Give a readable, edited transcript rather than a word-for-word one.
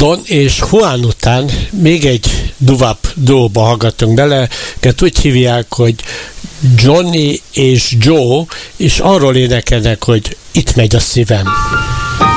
Don és Juan után még egy doo-wop duóba hallgatunk bele, őket úgy hívják, hogy Johnny és Joe, és arról énekelnek, hogy itt megy a szívem.